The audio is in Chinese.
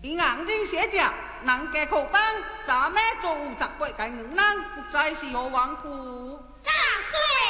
硬劲写讲，能给口班，咱们做杂鬼给人不再是有顽固。 大岁。